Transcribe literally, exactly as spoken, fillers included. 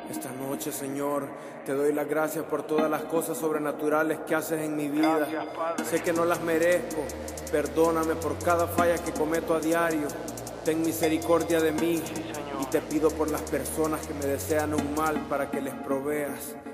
Esta noche, Señor, te doy las gracias por todas las cosas sobrenaturales que haces en mi vida. Sé que no las merezco, perdóname por cada falla que cometo a diario. Ten misericordia de mí y te pido por las personas que me desean un mal para que les proveas.